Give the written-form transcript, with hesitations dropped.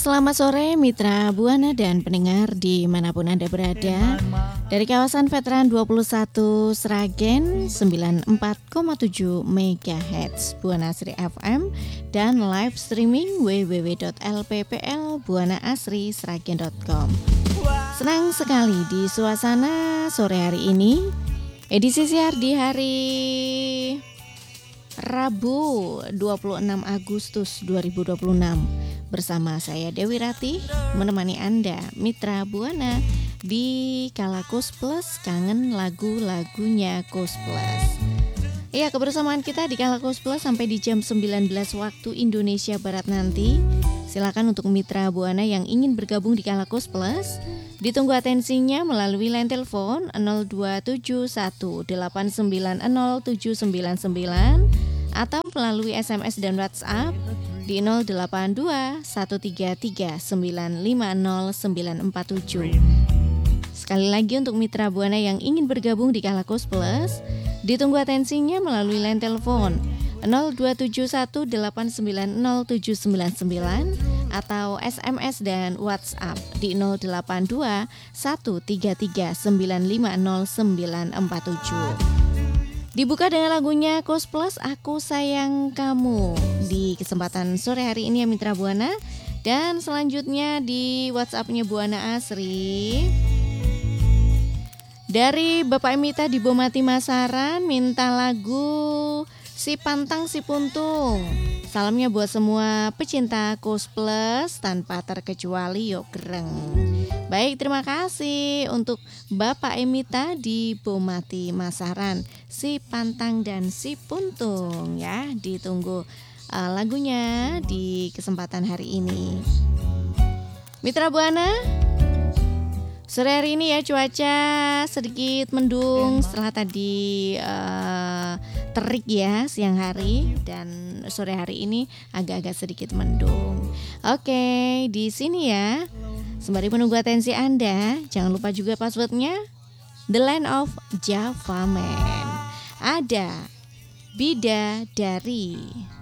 Selamat sore Mitra Buana dan pendengar dimanapun Anda berada. Dari kawasan Veteran 21 Sragen 94,7 MHz Buana Asri FM dan live streaming www.lpplbuanaasrisragen.com. Senang sekali di suasana sore hari ini. Edisi siar di hari Rabu 26 Agustus 2026 bersama saya Dewi Ratih menemani Anda Mitra Buana di Kala Kus Plus, kangen lagu-lagunya Kus Plus. Iya, kebersamaan kita di Kala Kus Plus sampai di jam 19 waktu Indonesia Barat nanti. Silakan untuk Mitra Buana yang ingin bergabung di Kala Kus Plus, ditunggu atensinya melalui line telepon 02718907999 atau melalui SMS dan WhatsApp di 082133950947. Sekali lagi untuk Mitra Buana yang ingin bergabung di Kala Kus Plus, ditunggu atensinya melalui line telepon 02718907999 atau SMS dan WhatsApp di 082133950947. Dibuka dengan lagunya Kus Plus, Aku Sayang Kamu di kesempatan sore hari ini ya Mitra Buana. Dan selanjutnya di WhatsAppnya Buana Asri dari Bapak Emita di Bomati Masaran minta lagu Si Pantang Si Puntung. Salamnya buat semua pecinta Kus Plus tanpa terkecuali yo gereng. Baik, terima kasih untuk Bapak Emita di Bomati Masaran, Si Pantang dan Si Puntung ya. Ditunggu lagunya di kesempatan hari ini. Mitra Buana, sore hari ini ya cuaca sedikit mendung setelah tadi terik ya siang hari, dan sore hari ini agak-agak sedikit mendung. Oke, di sini ya. Sembari menunggu atensi Anda, jangan lupa juga passwordnya The Land of Java Man. Ada Bidadari.